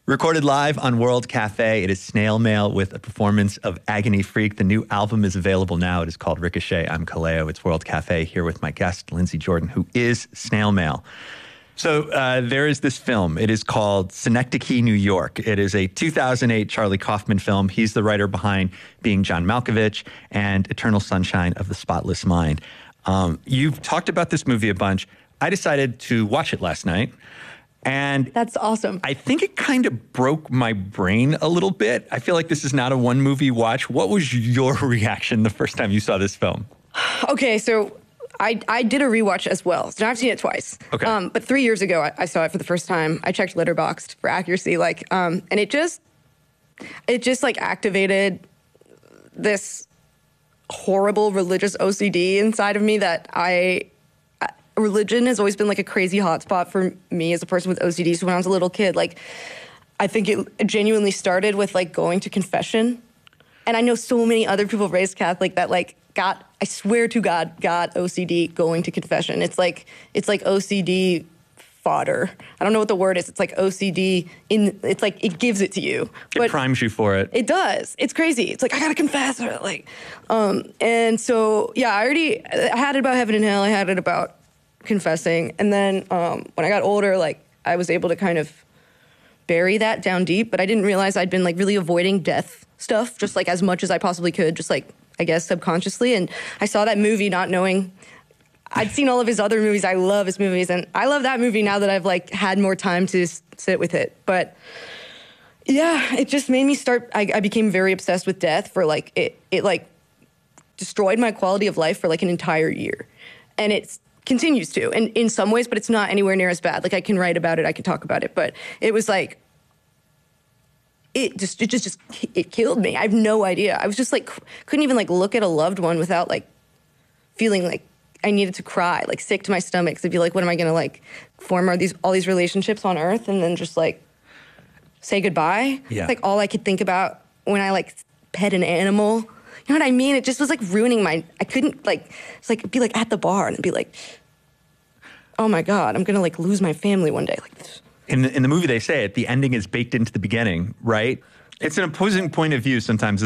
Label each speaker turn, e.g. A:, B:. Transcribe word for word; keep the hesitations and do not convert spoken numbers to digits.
A: Recorded live on World Cafe, it is Snail Mail with a performance of Agony Freak. The new album is available now. It is called Ricochet. I'm Kaleo. It's World Cafe, here with my guest, Lindsey Jordan, who is Snail Mail. So uh, there is this film. It is called Synecdoche, New York. It is a two thousand eight Charlie Kaufman film. He's the writer behind Being John Malkovich and Eternal Sunshine of the Spotless Mind. Um, you've talked about this movie a bunch. I decided to watch it last night. And
B: that's awesome.
A: I think it kind of broke my brain a little bit. I feel like this is not a one movie watch. What was your reaction the first time you saw this film?
B: Okay, so I, I did a rewatch as well. So I've seen it twice.
A: Okay.
B: Um, but three years ago, I, I saw it for the first time. I checked Letterboxd for accuracy, like, um, and it just, it just like activated this horrible religious O C D inside of me that I. Religion has always been like a crazy hotspot for me as a person with O C D. So when I was a little kid, like, I think it genuinely started with like going to confession. And I know so many other people raised Catholic that like got, I swear to God, got O C D going to confession. It's like, it's like O C D fodder. I don't know what the word is. It's like O C D in, it's like, it gives it to you.
A: It but primes you for it.
B: It does. It's crazy. It's like, I gotta confess. Or like, um, and so, yeah, I already, I had it about heaven and hell. I had it about confessing. And then um, when I got older, like, I was able to kind of bury that down deep, but I didn't realize I'd been like really avoiding death stuff, just like as much as I possibly could, just like, I guess, subconsciously. And I saw that movie not knowing, I'd seen all of his other movies. I love his movies. And I love that movie now that I've like had more time to s- sit with it. But yeah, it just made me start, I, I became very obsessed with death for like, it, it like destroyed my quality of life for like an entire year. And it's, continues to, and in some ways, but it's not anywhere near as bad. Like, I can write about it, I can talk about it, but it was like, it just, it just, just, it killed me. I have no idea. I was just like, couldn't even like look at a loved one without like feeling like I needed to cry, like sick to my stomach. So I'd be like, what am I gonna like form are these, all these relationships on earth and then just like say goodbye?
A: Yeah.
B: Like all I could think about when I like pet an animal. You know what I mean? It just was like ruining my, I couldn't like, it's like, be like at the bar and be like, oh my God, I'm gonna like lose my family one day. Like,
A: in the, in the movie they say it, the ending is baked into the beginning, right? It's an opposing point of view sometimes.